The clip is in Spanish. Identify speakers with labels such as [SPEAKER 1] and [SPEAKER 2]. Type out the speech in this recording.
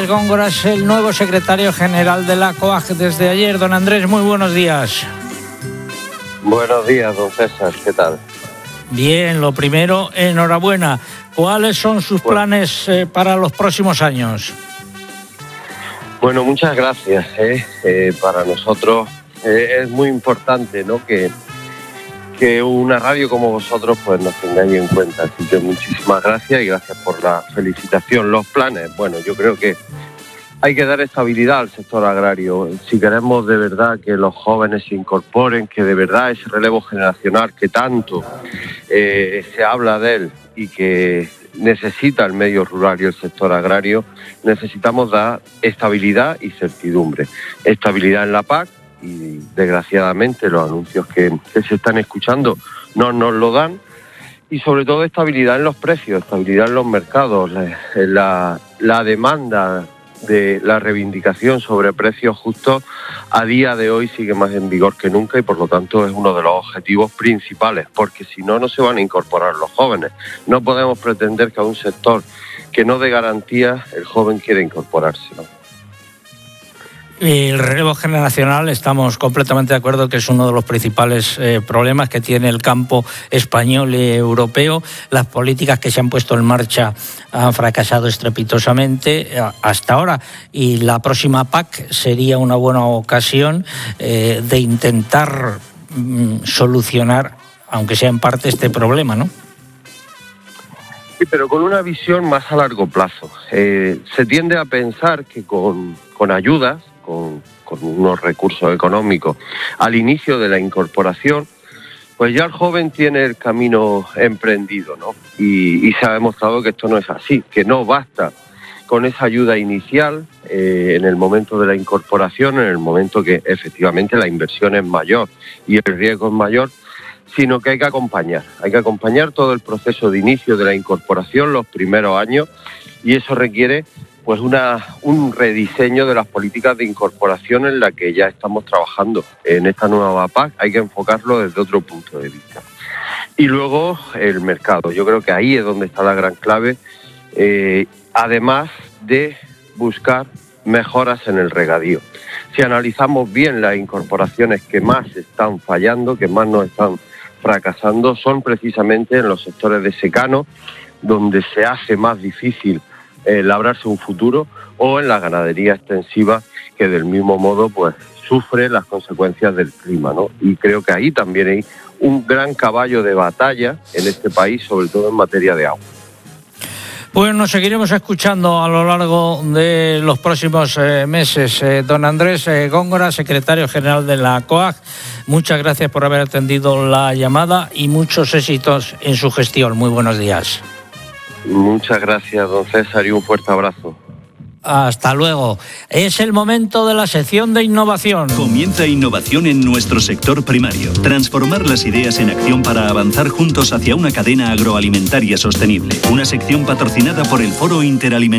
[SPEAKER 1] Góngora es el nuevo secretario general de la COAG desde ayer. Don Andrés, muy buenos días.
[SPEAKER 2] Buenos días, don César, ¿qué tal?
[SPEAKER 1] Bien, lo primero, enhorabuena. ¿Cuáles son sus planes para los próximos años?
[SPEAKER 2] Bueno, muchas gracias. Para nosotros es muy importante, ¿no?, que una radio como vosotros pues nos tengáis en cuenta. Así que muchísimas gracias y gracias por la felicitación. Los planes, bueno, yo creo que hay que dar estabilidad al sector agrario. Si queremos de verdad que los jóvenes se incorporen, que de verdad ese relevo generacional que tanto se habla de él y que necesita el medio rural y el sector agrario, necesitamos dar estabilidad y certidumbre. Estabilidad en la PAC, y desgraciadamente los anuncios que se están escuchando no nos lo dan, y sobre todo estabilidad en los precios, estabilidad en los mercados. La demanda de la reivindicación sobre precios justos a día de hoy sigue más en vigor que nunca, y por lo tanto es uno de los objetivos principales, porque si no, no se van a incorporar los jóvenes. No podemos pretender que a un sector que no dé garantías el joven quiera incorporarse, ¿no?
[SPEAKER 1] El relevo generacional, estamos completamente de acuerdo que es uno de los principales problemas que tiene el campo español y europeo. Las políticas que se han puesto en marcha han fracasado estrepitosamente hasta ahora, y la próxima PAC sería una buena ocasión de intentar solucionar, aunque sea en parte, este problema, ¿no?
[SPEAKER 2] Sí, pero con una visión más a largo plazo. Se tiende a pensar que con ayudas, con unos recursos económicos al inicio de la incorporación, pues ya el joven tiene el camino emprendido, ¿no? Y se ha demostrado que esto no es así, que no basta con esa ayuda inicial en el momento de la incorporación, en el momento que efectivamente la inversión es mayor y el riesgo es mayor, sino que hay que acompañar todo el proceso de inicio de la incorporación, los primeros años, y eso requiere pues un rediseño de las políticas de incorporación en la que ya estamos trabajando en esta nueva PAC. Hay que enfocarlo desde otro punto de vista. Y luego el mercado. Yo creo que ahí es donde está la gran clave, además de buscar mejoras en el regadío. Si analizamos bien las incorporaciones que más están fallando, que más nos están fracasando, son precisamente en los sectores de secano, donde se hace más difícil labrarse un futuro, o en la ganadería extensiva, que del mismo modo pues sufre las consecuencias del clima, ¿no? Y creo que ahí también hay un gran caballo de batalla en este país, sobre todo en materia de agua.
[SPEAKER 1] Pues nos seguiremos escuchando a lo largo de los próximos meses. Don Andrés Góngora, secretario general de la COAG, muchas gracias por haber atendido la llamada y muchos éxitos en su gestión. Muy buenos días.
[SPEAKER 2] Muchas gracias, don César, y un fuerte abrazo.
[SPEAKER 1] Hasta luego. Es el momento de la sección de innovación.
[SPEAKER 3] Comienza innovación en nuestro sector primario. Transformar las ideas en acción para avanzar juntos hacia una cadena agroalimentaria sostenible. Una sección patrocinada por el Foro Interalimentario